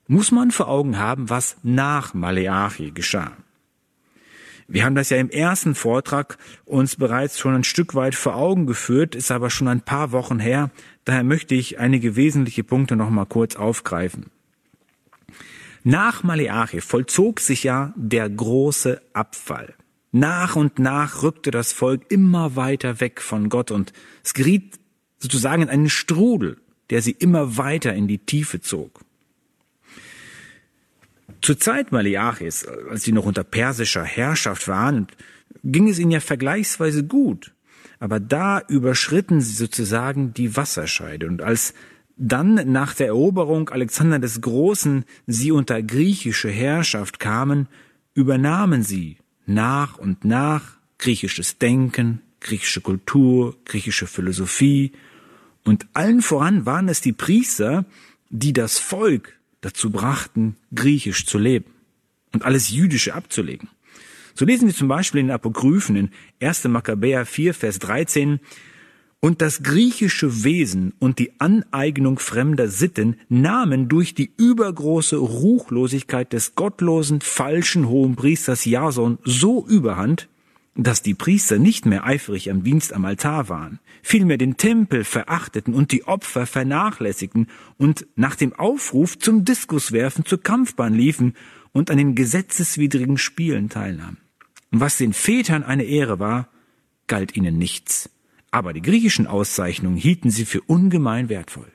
muss man vor Augen haben, was nach Maleachi geschah. Wir haben das ja im ersten Vortrag uns bereits schon ein Stück weit vor Augen geführt, ist aber schon ein paar Wochen her. Daher möchte ich einige wesentliche Punkte noch mal kurz aufgreifen. Nach Maleachi vollzog sich ja der große Abfall. Nach und nach rückte das Volk immer weiter weg von Gott und es geriet sozusagen in einen Strudel, der sie immer weiter in die Tiefe zog. Zur Zeit Maleachis, als sie noch unter persischer Herrschaft waren, ging es ihnen ja vergleichsweise gut. Aber da überschritten sie sozusagen die Wasserscheide. Und als dann nach der Eroberung Alexander des Großen sie unter griechische Herrschaft kamen, übernahmen sie nach und nach griechisches Denken, griechische Kultur, griechische Philosophie. Und allen voran waren es die Priester, die das Volk dazu brachten, griechisch zu leben und alles Jüdische abzulegen. So lesen wir zum Beispiel in den Apokryphen in 1. Makkabäer 4, Vers 13, und das griechische Wesen und die Aneignung fremder Sitten nahmen durch die übergroße Ruchlosigkeit des gottlosen, falschen Hohenpriesters Jason so überhand, dass die Priester nicht mehr eifrig am Dienst am Altar waren, vielmehr den Tempel verachteten und die Opfer vernachlässigten und nach dem Aufruf zum Diskuswerfen zur Kampfbahn liefen und an den gesetzeswidrigen Spielen teilnahmen. Und was den Vätern eine Ehre war, galt ihnen nichts. Aber die griechischen Auszeichnungen hielten sie für ungemein wertvoll.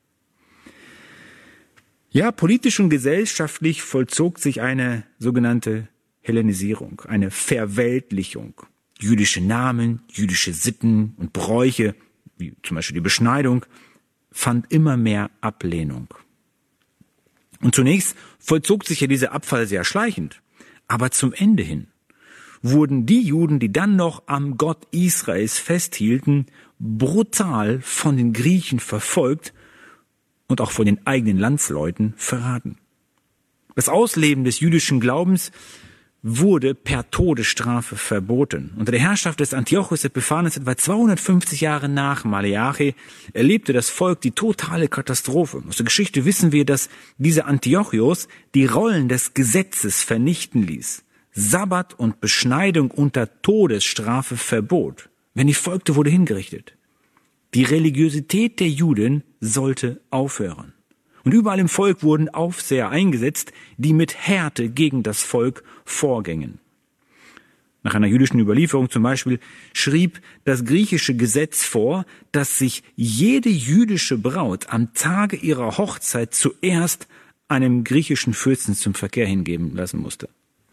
Ja, politisch und gesellschaftlich vollzog sich eine sogenannte Hellenisierung, eine Verweltlichung. Jüdische Namen, jüdische Sitten und Bräuche, wie zum Beispiel die Beschneidung, fand immer mehr Ablehnung. Und zunächst vollzog sich ja dieser Abfall sehr schleichend, aber zum Ende hin wurden die Juden, die dann noch am Gott Israels festhielten, brutal von den Griechen verfolgt und auch von den eigenen Landsleuten verraten. Das Ausleben des jüdischen Glaubens wurde per Todesstrafe verboten. Unter der Herrschaft des Antiochos Epiphanes etwa 250 Jahre nach Maleachi erlebte das Volk die totale Katastrophe. Aus der Geschichte wissen wir, dass dieser Antiochos die Rollen des Gesetzes vernichten ließ, Sabbat und Beschneidung unter Todesstrafe verbot. Wenn nicht folgte, wurde hingerichtet. Die Religiosität der Juden sollte aufhören. Und überall im Volk wurden Aufseher eingesetzt, die mit Härte gegen das Volk vorgingen. Nach einer jüdischen Überlieferung zum Beispiel schrieb das griechische Gesetz vor, dass sich jede jüdische Braut am Tage ihrer Hochzeit zuerst einem griechischen Fürsten zum Verkehr hingeben lassen musste.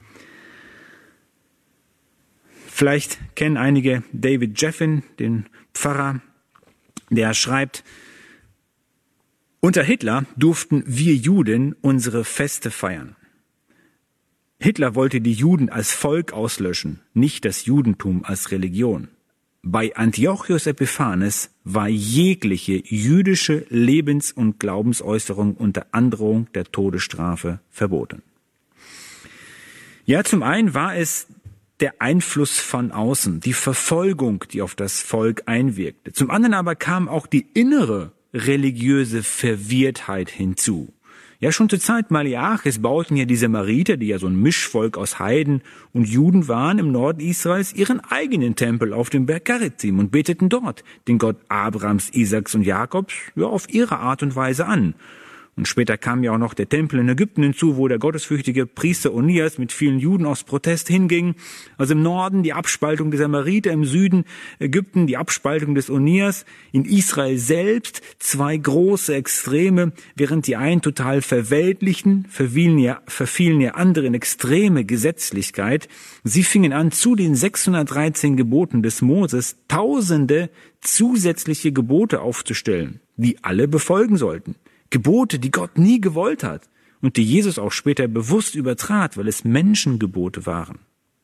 Vielleicht kennen einige David Jeffin, den Pfarrer, der schreibt: Unter Hitler durften wir Juden unsere Feste feiern. Hitler wollte die Juden als Volk auslöschen, nicht das Judentum als Religion. Bei Antiochos Epiphanes war jegliche jüdische Lebens- und Glaubensäußerung unter Androhung der Todesstrafe verboten. Ja, zum einen war es der Einfluss von außen, die Verfolgung, die auf das Volk einwirkte. Zum anderen aber kam auch die innere religiöse Verwirrtheit hinzu. Ja, schon zur Zeit Maleachis bauten ja die Samariter, die ja so ein Mischvolk aus Heiden und Juden waren, im Norden Israels ihren eigenen Tempel auf dem Berg Gerizim und beteten dort den Gott Abrahams, Isaaks und Jakobs auf ihre Art und Weise an. Und später kam ja auch noch der Tempel in Ägypten hinzu, wo der gottesfürchtige Priester Onias mit vielen Juden aus Protest hinging. Also im Norden die Abspaltung der Samariter, im Süden Ägypten die Abspaltung des Onias, in Israel selbst zwei große Extreme, während die einen total verweltlichen, verfielen ja andere in extreme Gesetzlichkeit. Sie fingen an, zu den 613 Geboten des Moses tausende zusätzliche Gebote aufzustellen, die alle befolgen sollten. Gebote, die Gott nie gewollt hat und die Jesus auch später bewusst übertrat, weil es Menschengebote waren.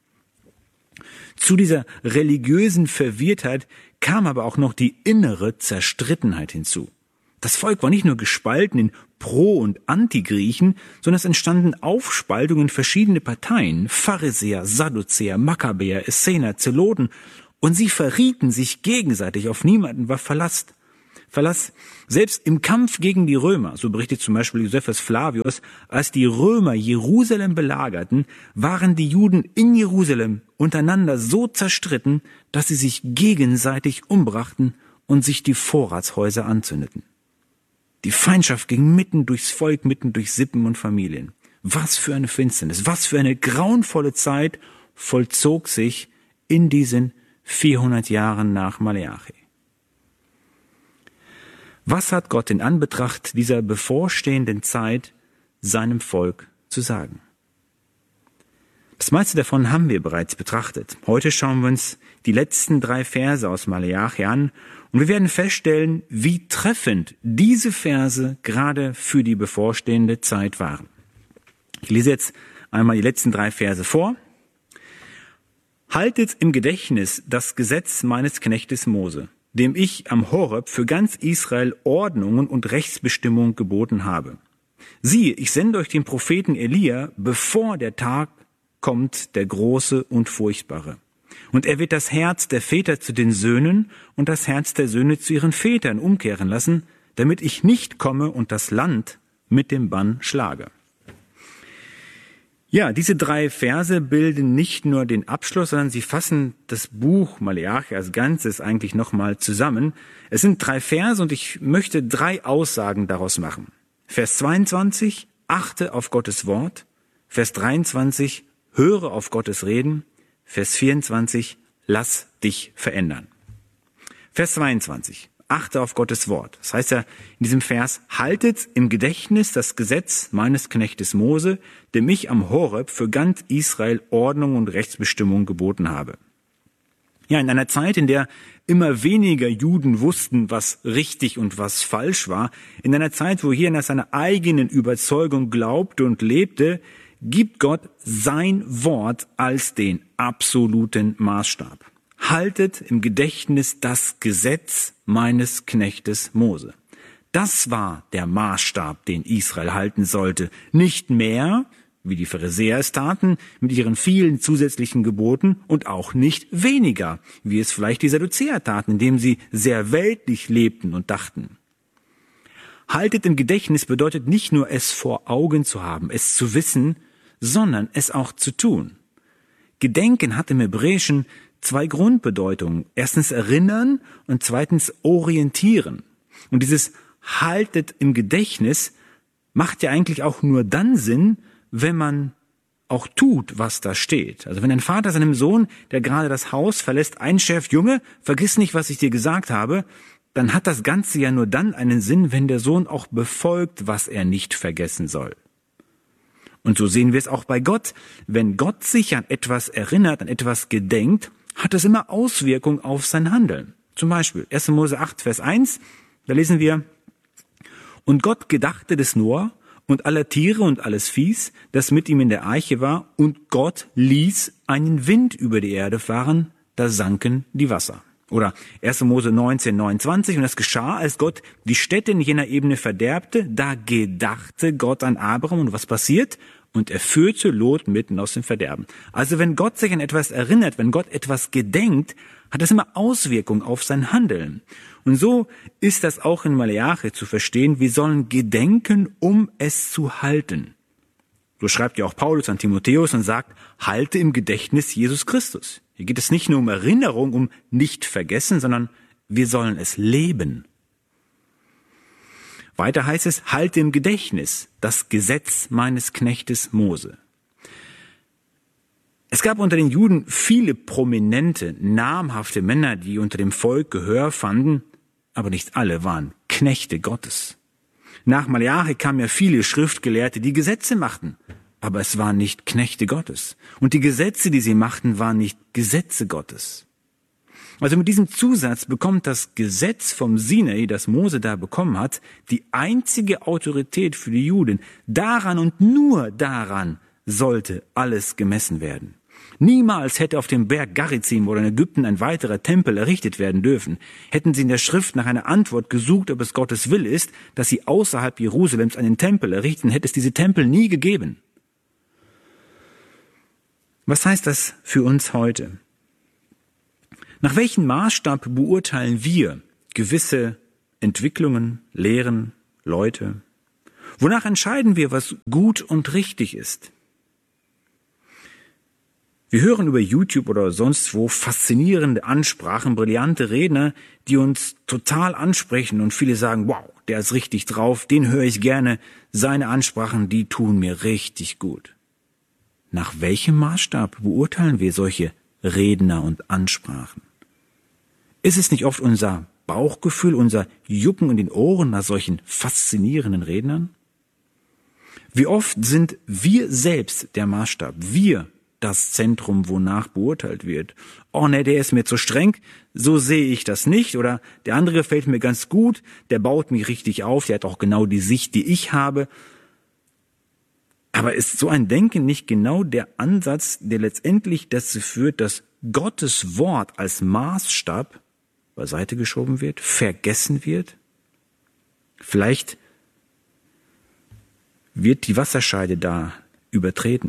Zu dieser religiösen Verwirrtheit kam aber auch noch die innere Zerstrittenheit hinzu. Das Volk war nicht nur gespalten in Pro- und Anti-Griechen, sondern es entstanden Aufspaltungen in verschiedene Parteien, Pharisäer, Sadduzäer, Makkabäer, Essener, Zeloten, und sie verrieten sich gegenseitig, auf niemanden war Verlass. Verlass. Selbst im Kampf gegen die Römer, so berichtet zum Beispiel Josephus Flavius, als die Römer Jerusalem belagerten, waren die Juden in Jerusalem untereinander so zerstritten, dass sie sich gegenseitig umbrachten und sich die Vorratshäuser anzündeten. Die Feindschaft ging mitten durchs Volk, mitten durch Sippen und Familien. Was für eine Finsternis, was für eine grauenvolle Zeit vollzog sich in diesen 400 Jahren nach Maleachi. Was hat Gott in Anbetracht dieser bevorstehenden Zeit seinem Volk zu sagen? Das meiste davon haben wir bereits betrachtet. Heute schauen wir uns die letzten 3 Verse aus Maleachi an und wir werden feststellen, wie treffend diese Verse gerade für die bevorstehende Zeit waren. Ich lese jetzt einmal die letzten 3 Verse vor. Haltet im Gedächtnis das Gesetz meines Knechtes Mose, dem ich am Horeb für ganz Israel Ordnungen und Rechtsbestimmungen geboten habe. Siehe, ich sende euch den Propheten Elia, bevor der Tag kommt, der große und furchtbare. Und er wird das Herz der Väter zu den Söhnen und das Herz der Söhne zu ihren Vätern umkehren lassen, damit ich nicht komme und das Land mit dem Bann schlage. Ja, diese 3 Verse bilden nicht nur den Abschluss, sondern sie fassen das Buch Maleachi als Ganzes eigentlich nochmal zusammen. Es sind 3 Verse und ich möchte 3 Aussagen daraus machen. Vers 22, achte auf Gottes Wort. Vers 23, höre auf Gottes Reden. Vers 24, lass dich verändern. Vers 22. Achte auf Gottes Wort. Das heißt ja in diesem Vers, haltet im Gedächtnis das Gesetz meines Knechtes Mose, dem ich am Horeb für ganz Israel Ordnung und Rechtsbestimmung geboten habe. Ja, in einer Zeit, in der immer weniger Juden wussten, was richtig und was falsch war, in einer Zeit, wo jeder nach seiner eigenen Überzeugung glaubte und lebte, gibt Gott sein Wort als den absoluten Maßstab. Haltet im Gedächtnis das Gesetz meines Knechtes Mose. Das war der Maßstab, den Israel halten sollte. Nicht mehr, wie die Pharisäer es taten, mit ihren vielen zusätzlichen Geboten, und auch nicht weniger, wie es vielleicht die Sadduzäer taten, indem sie sehr weltlich lebten und dachten. Haltet im Gedächtnis bedeutet nicht nur, es vor Augen zu haben, es zu wissen, sondern es auch zu tun. Gedenken hat im Hebräischen 2 Grundbedeutungen. Erstens erinnern und zweitens orientieren. Und dieses haltet im Gedächtnis macht ja eigentlich auch nur dann Sinn, wenn man auch tut, was da steht. Also wenn ein Vater seinem Sohn, der gerade das Haus verlässt, einschärft, Junge, vergiss nicht, was ich dir gesagt habe, dann hat das Ganze ja nur dann einen Sinn, wenn der Sohn auch befolgt, was er nicht vergessen soll. Und so sehen wir es auch bei Gott. Wenn Gott sich an etwas erinnert, an etwas gedenkt, hat es immer Auswirkungen auf sein Handeln. Zum Beispiel 1. Mose 8, Vers 1, da lesen wir, und Gott gedachte des Noah und aller Tiere und alles Viehs, das mit ihm in der Arche war, und Gott ließ einen Wind über die Erde fahren, da sanken die Wasser. Oder 1. Mose 19, 29, und das geschah, als Gott die Städte in jener Ebene verderbte, da gedachte Gott an Abraham, und was passiert? Und er führte Lot mitten aus dem Verderben. Also wenn Gott sich an etwas erinnert, wenn Gott etwas gedenkt, hat das immer Auswirkungen auf sein Handeln. Und so ist das auch in Maleachi zu verstehen. Wir sollen gedenken, um es zu halten. So schreibt ja auch Paulus an Timotheus und sagt, halte im Gedächtnis Jesus Christus. Hier geht es nicht nur um Erinnerung, um nicht vergessen, sondern wir sollen es leben. Weiter heißt es, halte im Gedächtnis das Gesetz meines Knechtes Mose. Es gab unter den Juden viele prominente, namhafte Männer, die unter dem Volk Gehör fanden, aber nicht alle waren Knechte Gottes. Nach Maleachi kamen ja viele Schriftgelehrte, die Gesetze machten, aber es waren nicht Knechte Gottes. Und die Gesetze, die sie machten, waren nicht Gesetze Gottes. Also mit diesem Zusatz bekommt das Gesetz vom Sinai, das Mose da bekommen hat, die einzige Autorität für die Juden. Daran und nur daran sollte alles gemessen werden. Niemals hätte auf dem Berg Garizim oder in Ägypten ein weiterer Tempel errichtet werden dürfen. Hätten sie in der Schrift nach einer Antwort gesucht, ob es Gottes Wille ist, dass sie außerhalb Jerusalems einen Tempel errichten, hätte es diese Tempel nie gegeben. Was heißt das für uns heute? Nach welchem Maßstab beurteilen wir gewisse Entwicklungen, Lehren, Leute? Wonach entscheiden wir, was gut und richtig ist? Wir hören über YouTube oder sonst wo faszinierende Ansprachen, brillante Redner, die uns total ansprechen und viele sagen, wow, der ist richtig drauf, den höre ich gerne, seine Ansprachen, die tun mir richtig gut. Nach welchem Maßstab beurteilen wir solche Redner und Ansprachen? Ist es nicht oft unser Bauchgefühl, unser Jucken in den Ohren nach solchen faszinierenden Rednern? Wie oft sind wir selbst der Maßstab, wir das Zentrum, wonach beurteilt wird? Oh ne, der ist mir zu streng, so sehe ich das nicht. Oder der andere gefällt mir ganz gut, der baut mich richtig auf, der hat auch genau die Sicht, die ich habe. Aber ist so ein Denken nicht genau der Ansatz, der letztendlich dazu führt, dass Gottes Wort als Maßstab beiseite geschoben wird, vergessen wird? Vielleicht wird die Wasserscheide da übertreten.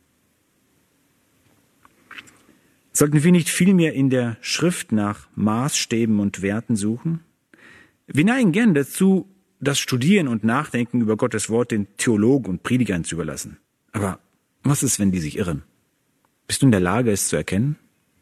Sollten wir nicht vielmehr in der Schrift nach Maßstäben und Werten suchen? Wir neigen gern dazu, das Studieren und Nachdenken über Gottes Wort den Theologen und Predigern zu überlassen. Aber was ist, wenn die sich irren? Bist du in der Lage, es zu erkennen?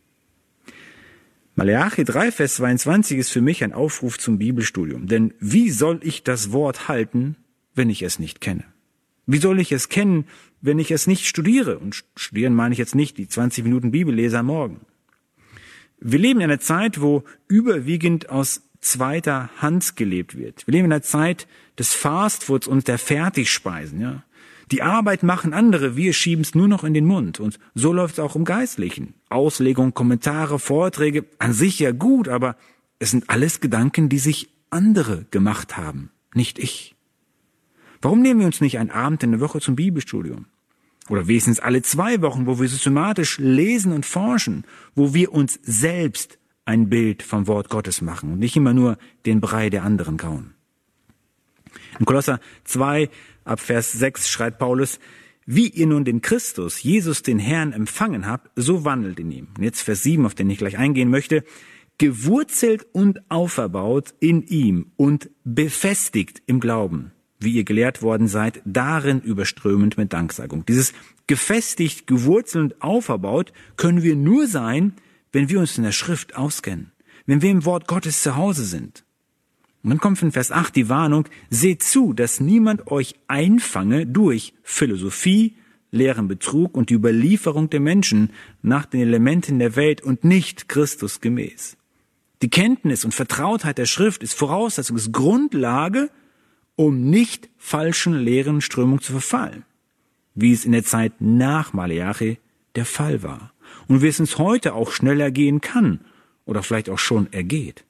Maleachi 3, Vers 22 ist für mich ein Aufruf zum Bibelstudium. Denn wie soll ich das Wort halten, wenn ich es nicht kenne? Wie soll ich es kennen, wenn ich es nicht studiere? Und studieren meine ich jetzt nicht die 20 Minuten Bibellese am Morgen. Wir leben in einer Zeit, wo überwiegend aus zweiter Hand gelebt wird. Wir leben in einer Zeit des Fastfoods und der Fertigspeisen. Ja? Die Arbeit machen andere, wir schieben es nur noch in den Mund. Und so läuft es auch im Geistlichen. Auslegung, Kommentare, Vorträge, an sich ja gut, aber es sind alles Gedanken, die sich andere gemacht haben, nicht ich. Warum nehmen wir uns nicht einen Abend in der Woche zum Bibelstudium? Oder wenigstens alle 2 Wochen, wo wir systematisch lesen und forschen, wo wir uns selbst ein Bild vom Wort Gottes machen und nicht immer nur den Brei der anderen kauen. In Kolosser 2, ab Vers 6 schreibt Paulus, wie ihr nun den Christus, Jesus, den Herrn, empfangen habt, so wandelt in ihm. Und jetzt Vers 7, auf den ich gleich eingehen möchte, gewurzelt und auferbaut in ihm und befestigt im Glauben, wie ihr gelehrt worden seid, darin überströmend mit Danksagung. Dieses gefestigt, gewurzelt und auferbaut können wir nur sein, wenn wir uns in der Schrift auskennen, wenn wir im Wort Gottes zu Hause sind. Und dann kommt in Vers 8 die Warnung, seht zu, dass niemand euch einfange durch Philosophie, leeren Betrug und die Überlieferung der Menschen nach den Elementen der Welt und nicht Christus gemäß. Die Kenntnis und Vertrautheit der Schrift ist Voraussetzung, ist Grundlage, um nicht falschen leeren Strömungen zu verfallen, wie es in der Zeit nach Maleachi der Fall war und wie es uns heute auch schneller gehen kann oder vielleicht auch schon ergeht.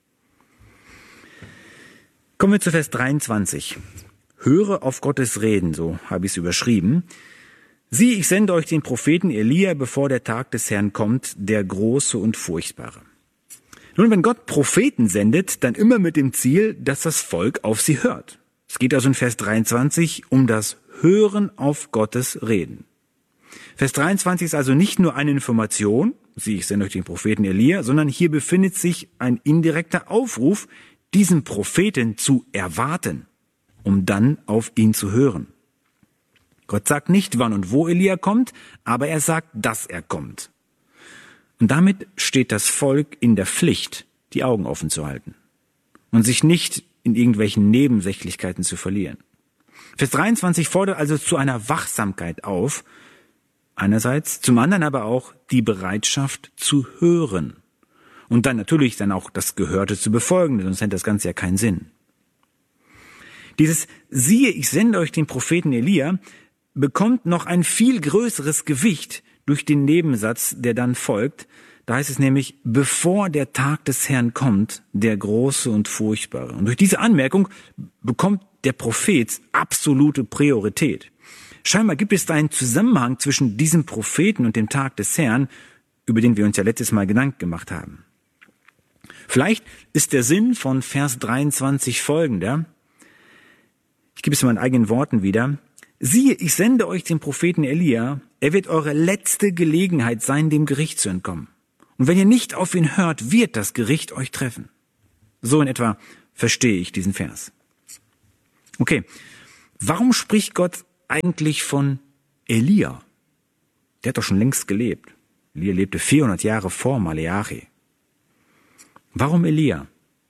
Kommen wir zu Vers 23. Höre auf Gottes Reden, so habe ich es überschrieben. Sieh, ich sende euch den Propheten Elia, bevor der Tag des Herrn kommt, der große und furchtbare. Nun, wenn Gott Propheten sendet, dann immer mit dem Ziel, dass das Volk auf sie hört. Es geht also in Vers 23 um das Hören auf Gottes Reden. Vers 23 ist also nicht nur eine Information, sieh, ich sende euch den Propheten Elia, sondern hier befindet sich ein indirekter Aufruf, diesen Propheten zu erwarten, um dann auf ihn zu hören. Gott sagt nicht, wann und wo Elia kommt, aber er sagt, dass er kommt. Und damit steht das Volk in der Pflicht, die Augen offen zu halten und sich nicht in irgendwelchen Nebensächlichkeiten zu verlieren. Vers 23 fordert also zu einer Wachsamkeit auf, einerseits, zum anderen aber auch die Bereitschaft zu hören und dann natürlich dann auch das Gehörte zu befolgen, sonst hätte das Ganze ja keinen Sinn. Dieses siehe, ich sende euch den Propheten Elia, bekommt noch ein viel größeres Gewicht durch den Nebensatz, der dann folgt. Da heißt es nämlich, bevor der Tag des Herrn kommt, der große und furchtbare. Und durch diese Anmerkung bekommt der Prophet absolute Priorität. Scheinbar gibt es da einen Zusammenhang zwischen diesem Propheten und dem Tag des Herrn, über den wir uns ja letztes Mal Gedanken gemacht haben. Vielleicht ist der Sinn von Vers 23 folgender. Ich gebe es in meinen eigenen Worten wieder. Siehe, ich sende euch den Propheten Elia, er wird eure letzte Gelegenheit sein, dem Gericht zu entkommen. Und wenn ihr nicht auf ihn hört, wird das Gericht euch treffen. So in etwa verstehe ich diesen Vers. Okay, warum spricht Gott eigentlich von Elia? Der hat doch schon längst gelebt. Elia lebte 400 Jahre vor Maleachi. Warum Elia?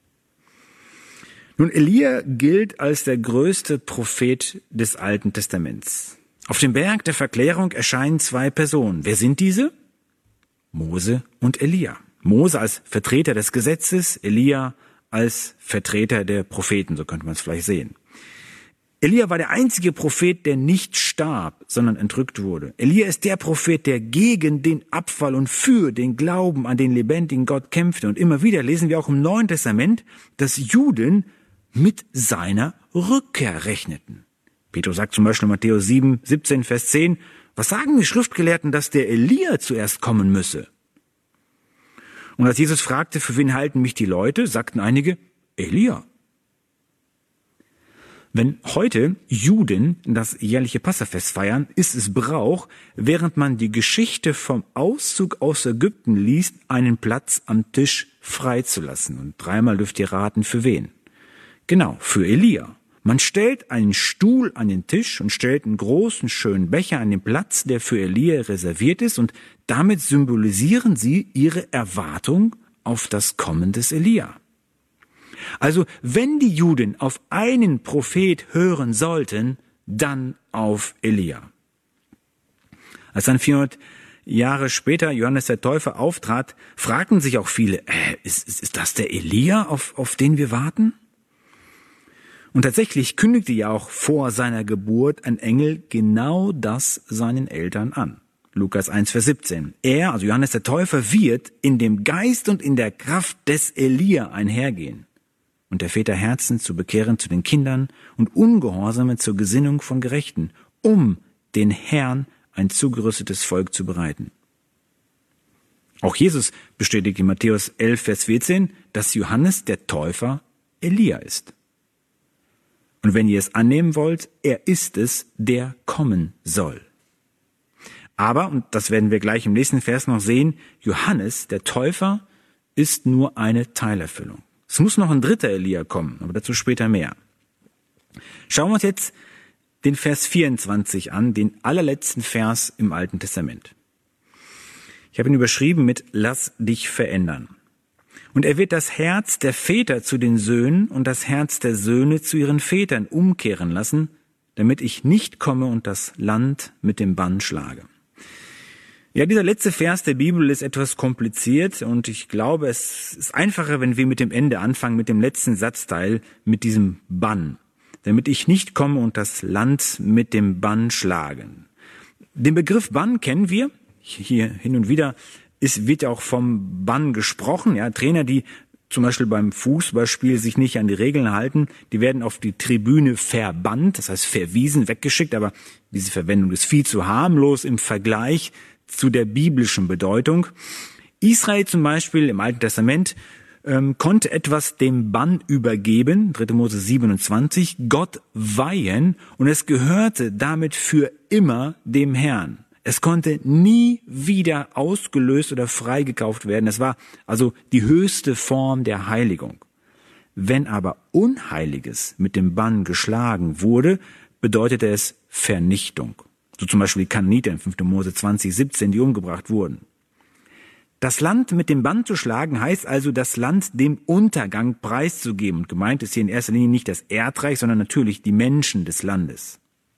Nun, Elia gilt als der größte Prophet des Alten Testaments. Auf dem Berg der Verklärung erscheinen zwei Personen. Wer sind diese? Mose und Elia. Mose als Vertreter des Gesetzes, Elia als Vertreter der Propheten, so könnte man es vielleicht sehen. Elia war der einzige Prophet, der nicht starb, sondern entrückt wurde. Elia ist der Prophet, der gegen den Abfall und für den Glauben an den lebendigen Gott kämpfte. Und immer wieder lesen wir auch im Neuen Testament, dass Juden mit seiner Rückkehr rechneten. Petrus sagt zum Beispiel in Matthäus 17, Vers 10, was sagen die Schriftgelehrten, dass der Elia zuerst kommen müsse? Und als Jesus fragte, für wen halten mich die Leute, sagten einige, Elia. Wenn heute Juden das jährliche Passafest feiern, ist es Brauch, während man die Geschichte vom Auszug aus Ägypten liest, einen Platz am Tisch freizulassen. Und dreimal dürft ihr raten, für wen? Genau, für Elia. Man stellt einen Stuhl an den Tisch und stellt einen großen, schönen Becher an den Platz, der für Elia reserviert ist, und damit symbolisieren sie ihre Erwartung auf das Kommen des Elia. Also, wenn die Juden auf einen Prophet hören sollten, dann auf Elia. Als dann 400 Jahre später Johannes der Täufer auftrat, fragten sich auch viele, ist das der Elia, auf den wir warten? Und tatsächlich kündigte ja auch vor seiner Geburt ein Engel genau das seinen Eltern an. Lukas 1, Vers 17. Er, also Johannes der Täufer, wird in dem Geist und in der Kraft des Elia einhergehen und der Väter Herzen zu bekehren zu den Kindern und Ungehorsame zur Gesinnung von Gerechten, um den Herrn ein zugerüstetes Volk zu bereiten. Auch Jesus bestätigt in Matthäus 11, Vers 14, dass Johannes der Täufer Elia ist. Und wenn ihr es annehmen wollt, er ist es, der kommen soll. Aber, und das werden wir gleich im nächsten Vers noch sehen, Johannes, der Täufer, ist nur eine Teilerfüllung. Es muss noch ein dritter Elia kommen, aber dazu später mehr. Schauen wir uns jetzt den Vers 24 an, den allerletzten Vers im Alten Testament. Ich habe ihn überschrieben mit Lass dich verändern. Und er wird das Herz der Väter zu den Söhnen und das Herz der Söhne zu ihren Vätern umkehren lassen, damit ich nicht komme und das Land mit dem Bann schlage. Ja, dieser letzte Vers der Bibel ist etwas kompliziert und ich glaube, es ist einfacher, wenn wir mit dem Ende anfangen, mit dem letzten Satzteil, mit diesem Bann, damit ich nicht komme und das Land mit dem Bann schlage. Den Begriff Bann kennen wir, hier hin und wieder wird ja auch vom Bann gesprochen. Ja, Trainer, die zum Beispiel beim Fußballspiel sich nicht an die Regeln halten, die werden auf die Tribüne verbannt, das heißt verwiesen, weggeschickt, aber diese Verwendung ist viel zu harmlos im Vergleich zu der biblischen Bedeutung. Israel zum Beispiel im Alten Testament konnte etwas dem Bann übergeben, 3. Mose 27, Gott weihen, und es gehörte damit für immer dem Herrn. Es konnte nie wieder ausgelöst oder freigekauft werden. Es war also die höchste Form der Heiligung. Wenn aber Unheiliges mit dem Bann geschlagen wurde, bedeutete es Vernichtung. So zum Beispiel die Kananiter in 5. Mose 20, 17, die umgebracht wurden. Das Land mit dem Bann zu schlagen heißt also, das Land dem Untergang preiszugeben. Und gemeint ist hier in erster Linie nicht das Erdreich, sondern natürlich die Menschen des Landes.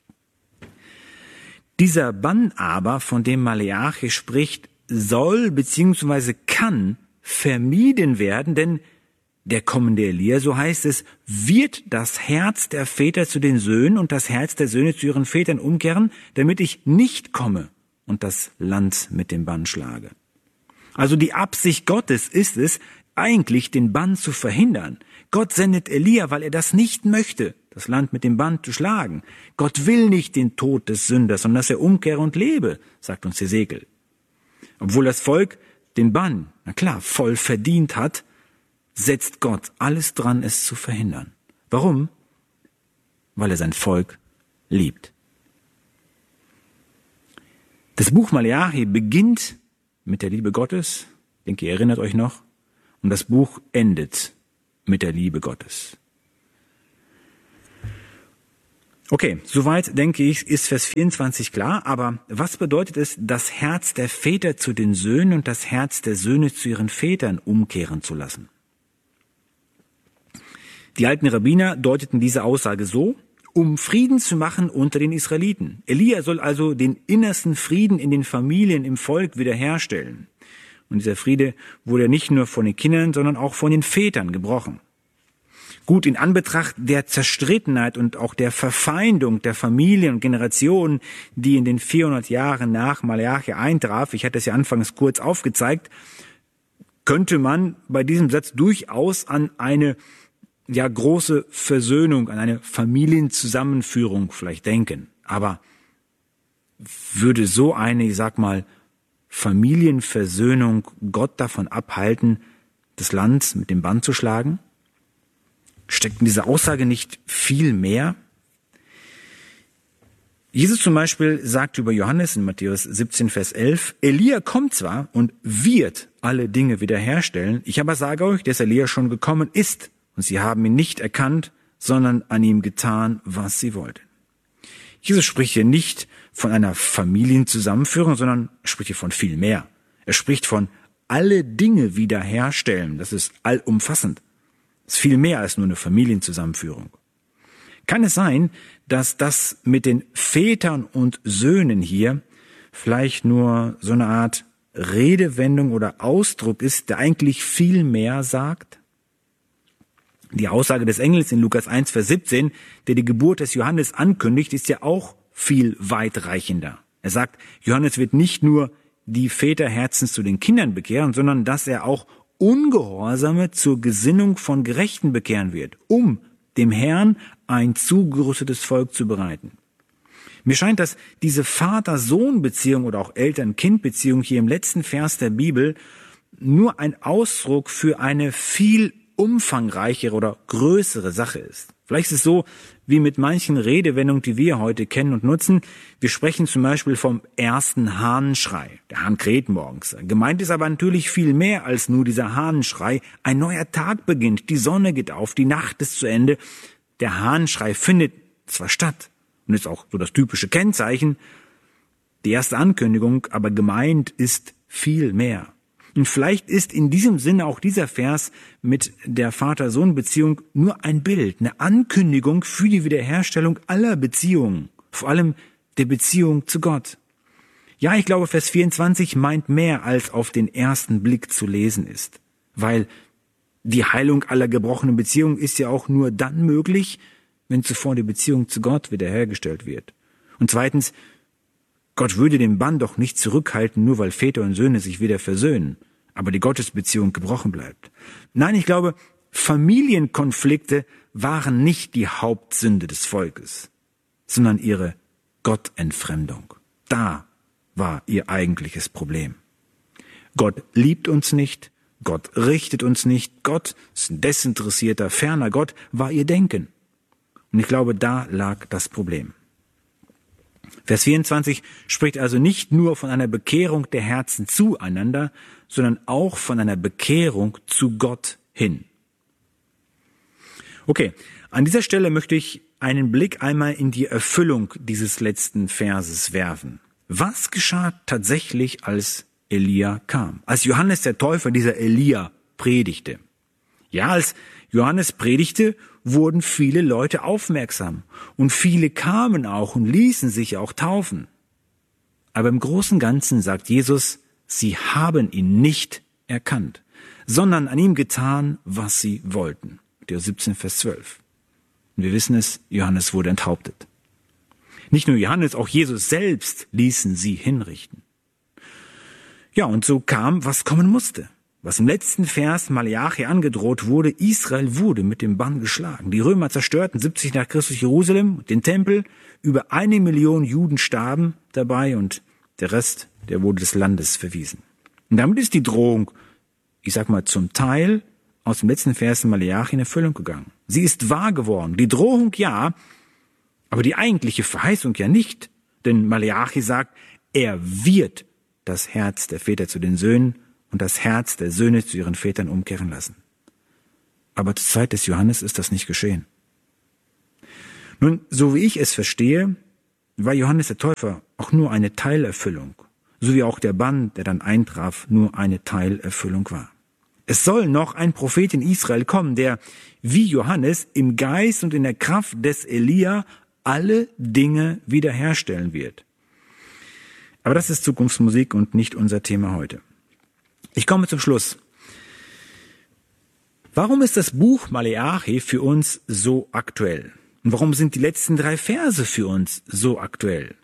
Dieser Bann aber, von dem Maleachi spricht, soll bzw. kann vermieden werden, denn der kommende Elia, so heißt es, wird das Herz der Väter zu den Söhnen und das Herz der Söhne zu ihren Vätern umkehren, damit ich nicht komme und das Land mit dem Bann schlage. Also die Absicht Gottes ist es, eigentlich den Bann zu verhindern. Gott sendet Elia, weil er das nicht möchte, das Land mit dem Bann zu schlagen. Gott will nicht den Tod des Sünders, sondern dass er umkehre und lebe, sagt uns Hesekiel. Obwohl das Volk den Bann, na klar, voll verdient hat, setzt Gott alles dran, es zu verhindern. Warum? Weil er sein Volk liebt. Das Buch Maleachi beginnt mit der Liebe Gottes, ich denke, ihr erinnert euch noch, und das Buch endet mit der Liebe Gottes. Okay, soweit denke ich, ist Vers 24 klar, aber was bedeutet es, das Herz der Väter zu den Söhnen und das Herz der Söhne zu ihren Vätern umkehren zu lassen? Die alten Rabbiner deuteten diese Aussage so: um Frieden zu machen unter den Israeliten. Elia soll also den innersten Frieden in den Familien, im Volk wiederherstellen. Und dieser Friede wurde nicht nur von den Kindern, sondern auch von den Vätern gebrochen. Gut, in Anbetracht der Zerstrittenheit und auch der Verfeindung der Familien und Generationen, die in den 400 Jahren nach Malachi eintraf, ich hatte es ja anfangs kurz aufgezeigt, könnte man bei diesem Satz durchaus an eine große Versöhnung, an eine Familienzusammenführung vielleicht denken. Aber würde so eine, Familienversöhnung Gott davon abhalten, das Land mit dem Bann zu schlagen? Steckt in dieser Aussage nicht viel mehr? Jesus zum Beispiel sagt über Johannes in Matthäus 17, Vers 11, Elia kommt zwar und wird alle Dinge wiederherstellen, ich aber sage euch, dass Elia schon gekommen ist und sie haben ihn nicht erkannt, sondern an ihm getan, was sie wollten. Jesus spricht hier nicht von einer Familienzusammenführung, sondern er spricht hier von viel mehr. Er spricht von alle Dinge wiederherstellen. Das ist allumfassend. Das ist viel mehr als nur eine Familienzusammenführung. Kann es sein, dass das mit den Vätern und Söhnen hier vielleicht nur so eine Art Redewendung oder Ausdruck ist, der eigentlich viel mehr sagt? Die Aussage des Engels in Lukas 1, Vers 17, der die Geburt des Johannes ankündigt, ist ja auch viel weitreichender. Er sagt, Johannes wird nicht nur die Väterherzen zu den Kindern bekehren, sondern dass er auch Ungehorsame zur Gesinnung von Gerechten bekehren wird, um dem Herrn ein zugerüstetes Volk zu bereiten. Mir scheint, dass diese Vater-Sohn-Beziehung oder auch Eltern-Kind-Beziehung hier im letzten Vers der Bibel nur ein Ausdruck für eine viel umfangreichere oder größere Sache ist. Vielleicht ist es so, wie mit manchen Redewendungen, die wir heute kennen und nutzen. Wir sprechen zum Beispiel vom ersten Hahnenschrei. Der Hahn kräht morgens. Gemeint ist aber natürlich viel mehr als nur dieser Hahnenschrei. Ein neuer Tag beginnt, die Sonne geht auf, die Nacht ist zu Ende. Der Hahnenschrei findet zwar statt und ist auch so das typische Kennzeichen, die erste Ankündigung, aber gemeint ist viel mehr. Und vielleicht ist in diesem Sinne auch dieser Vers mit der Vater-Sohn-Beziehung nur ein Bild, eine Ankündigung für die Wiederherstellung aller Beziehungen, vor allem der Beziehung zu Gott. Ja, ich glaube, Vers 24 meint mehr, als auf den ersten Blick zu lesen ist, weil die Heilung aller gebrochenen Beziehungen ist ja auch nur dann möglich, wenn zuvor die Beziehung zu Gott wiederhergestellt wird. Und zweitens, Gott würde den Bann doch nicht zurückhalten, nur weil Väter und Söhne sich wieder versöhnen, aber die Gottesbeziehung gebrochen bleibt. Nein, ich glaube, Familienkonflikte waren nicht die Hauptsünde des Volkes, sondern ihre Gottentfremdung. Da war ihr eigentliches Problem. Gott liebt uns nicht, Gott richtet uns nicht, Gott ist ein desinteressierter, ferner Gott, war ihr Denken. Und ich glaube, da lag das Problem. Vers 24 spricht also nicht nur von einer Bekehrung der Herzen zueinander, sondern auch von einer Bekehrung zu Gott hin. Okay, an dieser Stelle möchte ich einen Blick einmal in die Erfüllung dieses letzten Verses werfen. Was geschah tatsächlich, als Elia kam? Als Johannes der Täufer, dieser Elia, predigte? Ja, als Johannes predigte, wurden viele Leute aufmerksam und viele kamen auch und ließen sich auch taufen. Aber im Großen und Ganzen sagt Jesus, sie haben ihn nicht erkannt, sondern an ihm getan, was sie wollten. Matthäus 17, Vers 12. Und wir wissen es, Johannes wurde enthauptet. Nicht nur Johannes, auch Jesus selbst ließen sie hinrichten. Ja, und so kam, was kommen musste. Was im letzten Vers Malachi angedroht wurde, Israel wurde mit dem Bann geschlagen. Die Römer zerstörten 70 nach Christus Jerusalem, den Tempel, über 1 Million Juden starben dabei und der Rest, der wurde des Landes verwiesen. Und damit ist die Drohung, zum Teil aus dem letzten Vers Malachi in Erfüllung gegangen. Sie ist wahr geworden. Die Drohung ja, aber die eigentliche Verheißung ja nicht. Denn Malachi sagt, er wird das Herz der Väter zu den Söhnen und das Herz der Söhne zu ihren Vätern umkehren lassen. Aber zur Zeit des Johannes ist das nicht geschehen. Nun, so wie ich es verstehe, war Johannes der Täufer auch nur eine Teilerfüllung, so wie auch der Bann, der dann eintraf, nur eine Teilerfüllung war. Es soll noch ein Prophet in Israel kommen, der wie Johannes im Geist und in der Kraft des Elia alle Dinge wiederherstellen wird. Aber das ist Zukunftsmusik und nicht unser Thema heute. Ich komme zum Schluss. Warum ist das Buch Maleachi für uns so aktuell? Und warum sind die letzten 3 Verse für uns so aktuell?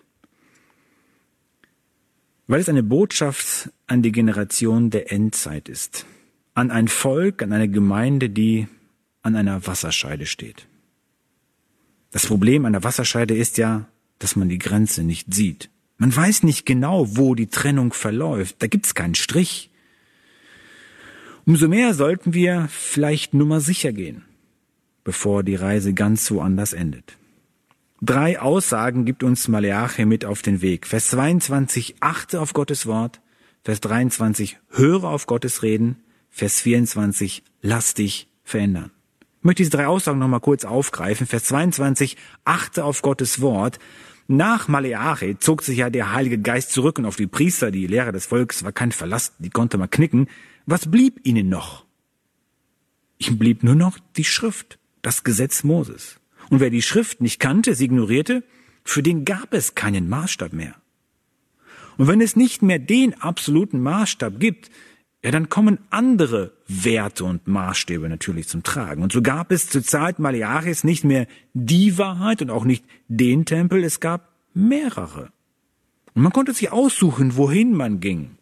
Weil es eine Botschaft an die Generation der Endzeit ist. An ein Volk, an eine Gemeinde, die an einer Wasserscheide steht. Das Problem an der Wasserscheide ist ja, dass man die Grenze nicht sieht. Man weiß nicht genau, wo die Trennung verläuft. Da gibt's keinen Strich. Umso mehr sollten wir vielleicht nummer sicher gehen, bevor die Reise ganz woanders endet. 3 Aussagen gibt uns Maleachi mit auf den Weg. Vers 22, achte auf Gottes Wort. Vers 23, höre auf Gottes Reden. Vers 24, lass dich verändern. Ich möchte diese 3 Aussagen nochmal kurz aufgreifen. Vers 22, achte auf Gottes Wort. Nach Maleachi zog sich ja der Heilige Geist zurück und auf die Priester, die Lehrer des Volkes, war kein Verlass, die konnte man knicken. Was blieb ihnen noch? Ihm blieb nur noch die Schrift, das Gesetz Moses. Und wer die Schrift nicht kannte, sie ignorierte, für den gab es keinen Maßstab mehr. Und wenn es nicht mehr den absoluten Maßstab gibt, ja, dann kommen andere Werte und Maßstäbe natürlich zum Tragen. Und so gab es zur Zeit Maleachis nicht mehr die Wahrheit und auch nicht den Tempel, es gab mehrere. Und man konnte sich aussuchen, wohin man ging.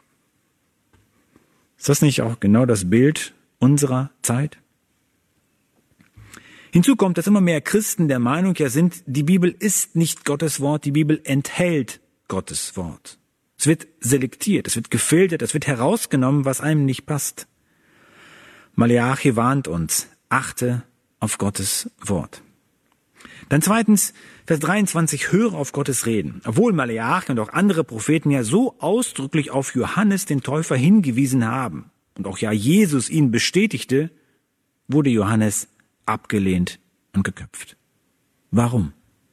Ist das nicht auch genau das Bild unserer Zeit? Hinzu kommt, dass immer mehr Christen der Meinung ja sind, die Bibel ist nicht Gottes Wort, die Bibel enthält Gottes Wort. Es wird selektiert, es wird gefiltert, es wird herausgenommen, was einem nicht passt. Maleachi warnt uns, achte auf Gottes Wort. Dann zweitens, Vers 23, höre auf Gottes Reden. Obwohl Maleachi und auch andere Propheten ja so ausdrücklich auf Johannes den Täufer hingewiesen haben und auch ja Jesus ihn bestätigte, wurde Johannes abgelehnt und geköpft. Warum?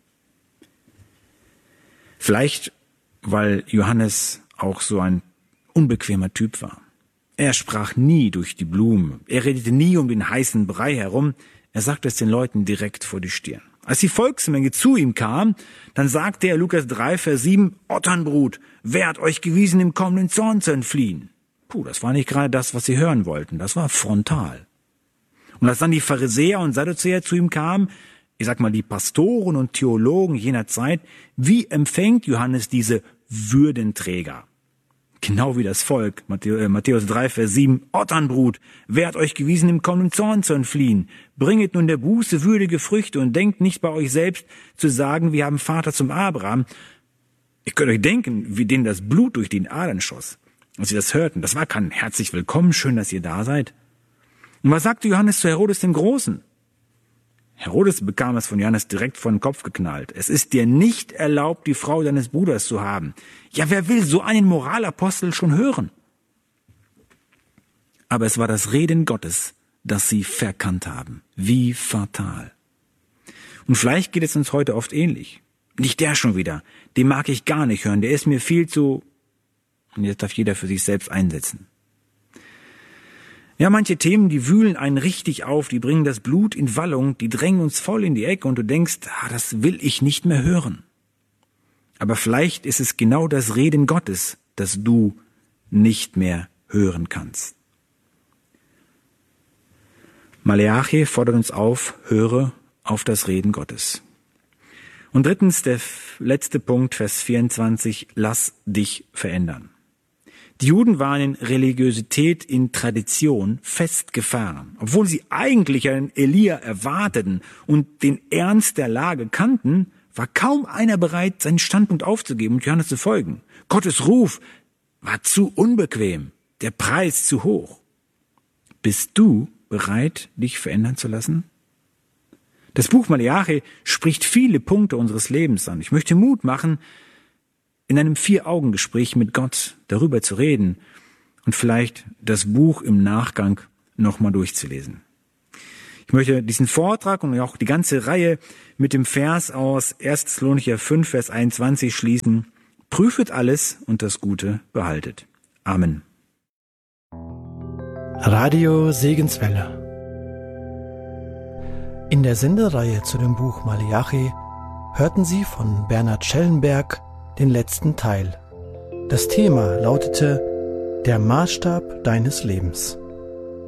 Vielleicht, weil Johannes auch so ein unbequemer Typ war. Er sprach nie durch die Blumen. Er redete nie um den heißen Brei herum. Er sagte es den Leuten direkt vor die Stirn. Als die Volksmenge zu ihm kam, dann sagte er, Lukas 3, Vers 7, Otternbrut, wer hat euch gewiesen, dem kommenden Zorn zu entfliehen? Das war nicht gerade das, was sie hören wollten. Das war frontal. Und als dann die Pharisäer und Sadduzäer zu ihm kamen, ich sag mal die Pastoren und Theologen jener Zeit, wie empfängt Johannes diese Würdenträger? Genau wie das Volk, Matthäus 3, Vers 7, Otternbrut, wer hat euch gewiesen, dem kommenden Zorn zu entfliehen? Bringet nun der Buße würdige Früchte und denkt nicht bei euch selbst zu sagen, wir haben Vater zum Abraham. Ihr könnt euch denken, wie denen das Blut durch die Adern schoss. Als sie das hörten, das war kein herzlich willkommen, schön, dass ihr da seid. Und was sagte Johannes zu Herodes dem Großen? Herodes bekam es von Johannes direkt vor den Kopf geknallt. Es ist dir nicht erlaubt, die Frau deines Bruders zu haben. Ja, wer will so einen Moralapostel schon hören? Aber es war das Reden Gottes, das sie verkannt haben. Wie fatal. Und vielleicht geht es uns heute oft ähnlich. Nicht der schon wieder. Den mag ich gar nicht hören. Der ist mir viel zu... Und jetzt darf jeder für sich selbst einsetzen. Ja, manche Themen, die wühlen einen richtig auf, die bringen das Blut in Wallung, die drängen uns voll in die Ecke und du denkst, das will ich nicht mehr hören. Aber vielleicht ist es genau das Reden Gottes, das du nicht mehr hören kannst. Maleachi fordert uns auf, höre auf das Reden Gottes. Und drittens, der letzte Punkt, Vers 24, lass dich verändern. Die Juden waren in Religiosität, in Tradition festgefahren. Obwohl sie eigentlich einen Elia erwarteten und den Ernst der Lage kannten, war kaum einer bereit, seinen Standpunkt aufzugeben und Johannes zu folgen. Gottes Ruf war zu unbequem, der Preis zu hoch. Bist du bereit, dich verändern zu lassen? Das Buch Maleachi spricht viele Punkte unseres Lebens an. Ich möchte Mut machen, in einem 4-Augen-Gespräch mit Gott darüber zu reden und vielleicht das Buch im Nachgang nochmal durchzulesen. Ich möchte diesen Vortrag und auch die ganze Reihe mit dem Vers aus 1. Thessalonicher 5, Vers 21 schließen. Prüfet alles und das Gute behaltet. Amen. Radio Segenswelle. In der Sendereihe zu dem Buch Maleachi hörten Sie von Bernhard Schellenberg den letzten Teil. Das Thema lautete: Der Maßstab deines Lebens.